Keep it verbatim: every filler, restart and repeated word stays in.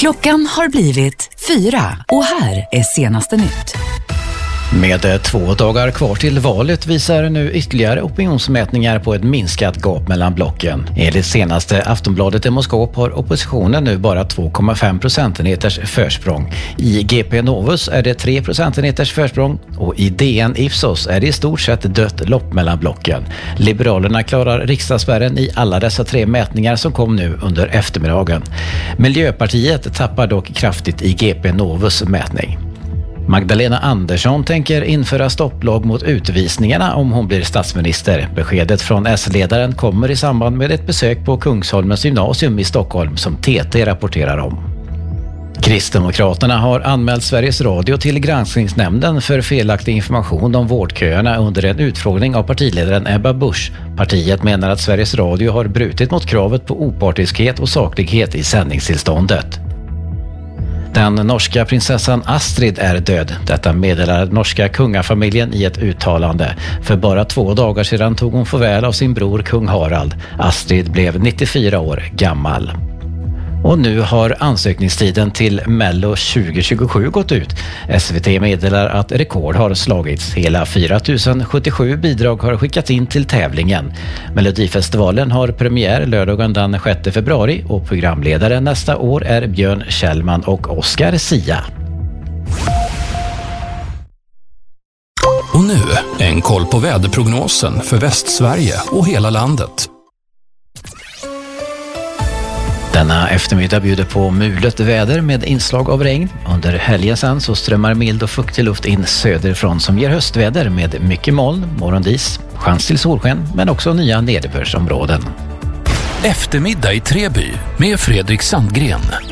Klockan har blivit fyra och här är senaste nytt. Med två dagar kvar till valet visar nu ytterligare opinionsmätningar på ett minskat gap mellan blocken. Enligt senaste Aftonbladet Demoskop har oppositionen nu bara två komma fem procentenheters försprång. I G P Novus är det tre procentenheters försprång och i D N Ipsos är det i stort sett dött lopp mellan blocken. Liberalerna klarar riksdagsspärren i alla dessa tre mätningar som kom nu under eftermiddagen. Miljöpartiet tappar dock kraftigt i G P Novus mätning. Magdalena Andersson tänker införa stopplag mot utvisningarna om hon blir statsminister. Beskedet från S-ledaren kommer i samband med ett besök på Kungsholmens gymnasium i Stockholm som T T rapporterar om. Kristdemokraterna har anmält Sveriges Radio till granskningsnämnden för felaktig information om vårdköerna under en utfrågning av partiledaren Ebba Busch. Partiet menar att Sveriges Radio har brutit mot kravet på opartiskhet och saklighet i sändningstillståndet. Den norska prinsessan Astrid är död. Detta meddelar norska kungafamiljen i ett uttalande. För bara två dagar sedan tog hon farväl av sin bror kung Harald. Astrid blev nittiofyra år gammal. Och nu har ansökningstiden till Mello tjugo tjugosju gått ut. S V T meddelar att rekord har slagits. Hela fyra tusen sjuttiosju bidrag har skickats in till tävlingen. Melodifestivalen har premiär lördagen den sjätte februari och programledare nästa år är Björn Kjellman och Oscar Sia. Och nu en koll på väderprognosen för Västsverige och hela landet. Denna eftermiddag bjuder på mulet väder med inslag av regn. Under helgen sen så strömmar mild och fuktig luft in söderifrån som ger höstväder med mycket moln, morgondis, chans till solsken men också nya nederbördsområden. Eftermiddag i Treby med Fredrik Sandgren.